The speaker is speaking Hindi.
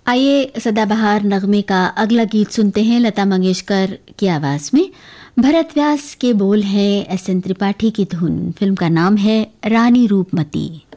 आइए सदाबहार नगमे का अगला गीत सुनते हैं लता मंगेशकर की आवाज़ में। भरत व्यास के बोल है, एस एन त्रिपाठी की धुन। फिल्म का नाम है रानी रूपमती।